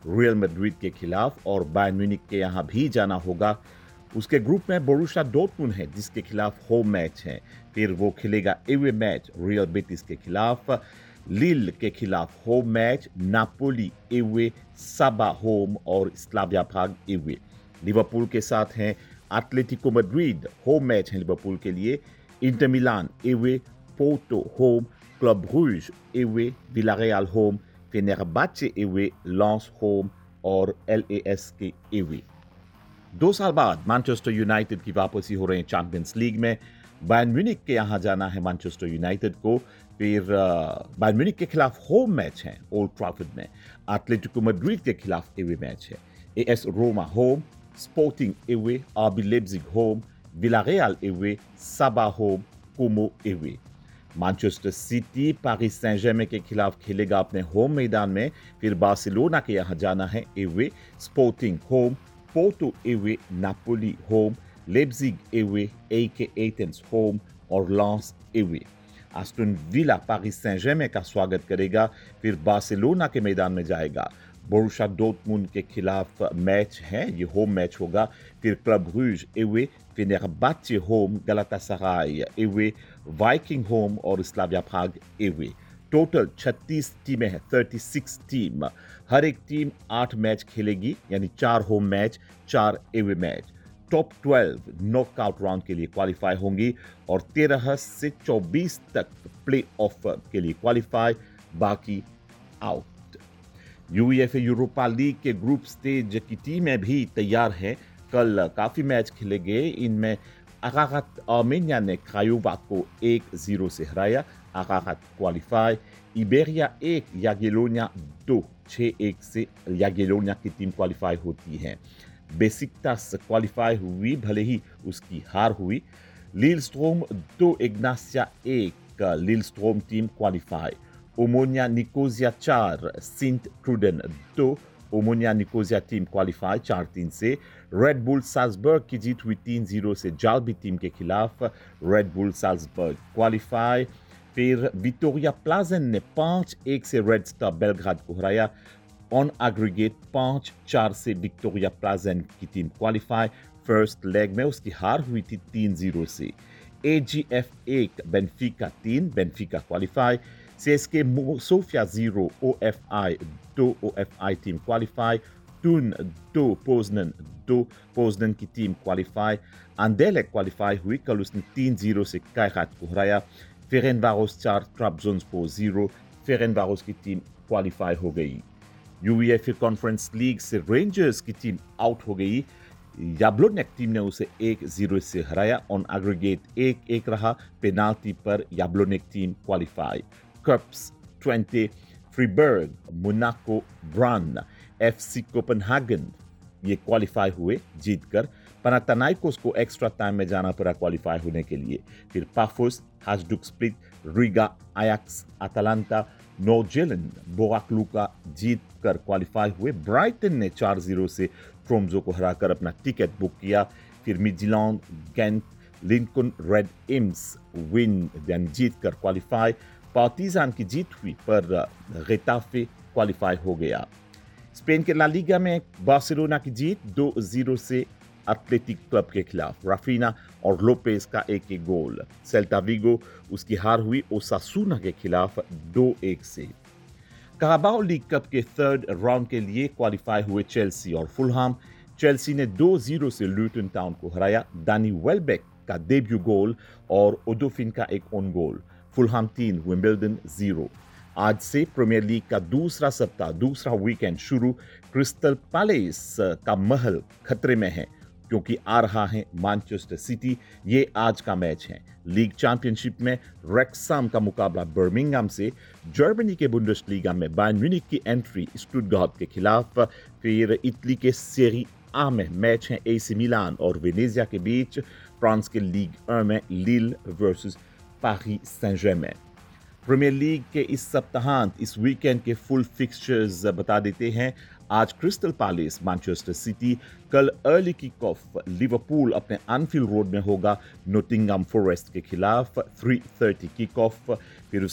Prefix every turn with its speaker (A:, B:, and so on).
A: Real Madrid के खिलाफ और बायर्न म्यूनिख के यहाँ भी जाना होगा। उसके ग्रुप में बोरुसिया डॉर्टमुंड है जिसके खिलाफ होम मैच है। फिर वो खेलेगा एवे मैच रियल बेटिस के खिलाफ, लील के खिलाफ होम मैच, नापोली एवे, साबा होम और स्लाविया प्राग एवे। लिवरपूल के साथ हैं एटलेटिको मैड्रिड, होम मैच है लिवरपूल के लिए, Inter Milan एवे, Porto home, club Bruges एवे, Villarreal home, फेनेरबाचे एवे, loans home और LAS के एवे। 2 साल बाद मैनचेस्टर यूनाइटेड की वापसी हो रही है चैंपियंस लीग में। बायर्न म्यूनिख के यहाँ जाना है मैनचेस्टर यूनाइटेड को। फिर बायर्न म्यूनिख के खिलाफ होम मैच है ओल्ड ट्रैफर्ड में, एटलेटिको मैड्रिड के खिलाफ एवे मैच है, AS Roma home, sporting एवे, RB लेipzig home, Villarreal एवे, साबा होम, कोमो एवे। Manchester city Paris Saint Germain के खिलाफ खेलेगा अपने होम मैदान में। फिर बार्सिलोना के यहाँ जाना है एवे, sporting home, Porto एवे, Napoli home, लेipzig एवे, AEK Athens home और loans एवे। Aston villa Paris Saint Germain का स्वागत करेगा। फिर बार्सिलोना के मैदान में जाएगा। बोरुसिया डॉर्टमुंड के खिलाफ मैच है, ये होम मैच होगा। फिर club Bruges एवे, फेनेरबाचे home, गलातासराय एवे, Viking home और स्लाविया प्राग एवे। टोटल 36 टीमें हैं, 36 टीम। हर एक टीम 8 मैच खेलेगी, यानी 4 home match, 4 एवे match. Top 12 knockout round के लिए क्वालिफाई होंगी और 13 से 24 तक प्ले ऑफ के लिए क्वालिफाई, बाकी आउट। UEFA यूरोपा लीग के ग्रुप स्टेज की टीमें भी तैयार हैं। कल काफ़ी मैच खेले गए, इनमें अरागत आर्मेनिया ने क्रायोवा को 1-0 से हराया, अरागत क्वालिफाई। इबेरिया 1, यागिलोनिया 2, 6-1 से यागिलोनिया की टीम क्वालिफाई होती है। बेसिक्टास क्वालिफाई हुई, भले ही उसकी हार हुई। लीलस्ट्रोम 2, इग्नासिया 1, लीलस्ट्रोम team qualify. ओमोनिया Nicosia 4, Saint ट्रूडेन 2, ओमोनिया Nicosia team qualify 4-3 से। रेड बुल साल्जबर्ग की जीत हुई 3-0 से जाल्बी टीम के खिलाफ, रेड बुल साल्जबर्ग क्वालिफाई। फिर विक्टोरिया प्लाजेन ने 5-1 से रेड स्टार बेलग्राड को हराया, ऑन एग्रीगेट 5-4 से विक्टोरिया प्लाजेन की टीम क्वालिफाई। फर्स्ट लेग में उसकी हार हुई थी 3-0 से। AGF 1, Benfica 3, Benfica qualify. CSK Sophia 0, OFI 2, OFI team qualify. Twin 2, Poznan 2, Poznan की टीम क्वालिफाई। अंडेलेक क्वालिफाई हुई, कल उसने 3-0 से कायरात को हराया। फेरेनवारोस 4, ट्राबजोन्स्पोर 0, फेरेनवारोस की टीम क्वालिफाई हो गई। UEFA कॉन्फ्रेंस लीग से रेंजर्स की टीम आउट हो गई, याब्लोनेक टीम ने उसे 1-0 से हराया, ऑन एग्रीगेट 1-1 रहा, पेनाल्टी पर याब्लोनेक team qualify. कर्प्स 20, Freiburg, Monaco, bran, FC Copenhagen ये क्वालिफाई हुए जीतकर। पनाथानाइकोस को एक्स्ट्रा टाइम में जाना पड़ा क्वालिफाई होने के लिए। फिर पाफोस, हाजडुक स्प्लिट, रिगा, आयाक्स, अटालांटा, नॉर्जेलन, बोराक्लुका जीत कर क्वालिफाई हुए। ब्राइटन ने 4-0 से ट्रोम्सो को हराकर अपना टिकट बुक किया। फिर Midland, giant, Lincoln, red इम्स win यानी जीत कर क्वालिफाई। पार्टिजान की जीत हुई पर गेटाफे क्वालिफाई हो गया। स्पेन के ला लीगा में बार्सिलोना की जीत 2-0 से एथलेटिक क्लब के खिलाफ, राफिना और लोपेज का एक गोल। सेल्टा विगो उसकी हार हुई ओसासुना के खिलाफ 2-1 से। कराबाओ लीग कप के थर्ड राउंड के लिए क्वालिफाई हुए चेल्सी और फुलहाम। चेल्सी ने 2-0 से लूटन टाउन को हराया, दानी वेलबेक का डेब्यू गोल और ओडोफिन का एक ऑन गोल। फुलहाम 3, विंबलडन 0। आज से प्रीमियर लीग का दूसरा सप्ताह, दूसरा वीकेंड शुरू। क्रिस्टल पैलेस का महल खतरे में है क्योंकि आ रहा है मैनचेस्टर सिटी, ये आज का मैच है। लीग चैंपियनशिप में रेक्सम का मुकाबला बर्मिंघम से। जर्मनी के बुंडेसलीगा में बायर्न म्यूनिख की एंट्री स्टुटगार्ट के खिलाफ। फिर इटली के सेरी आ में मैच है AC मिलान और वेनेजिया के बीच। फ्रांस के लीग 1 में लील versus Paris Saint Germain. Premiere league के इस सप्ताहांत, इस वीकेंड के फुल फिक्सचर्स बता देते हैं। आज क्रिस्टल पैलेस मैनचेस्टर सिटी, कल अर्ली किक ऑफ लिवरपूल अपने एनफील्ड रोड में होगा नोटिंगहम फॉरेस्ट के खिलाफ 3:30 किक ऑफ। फिर उसके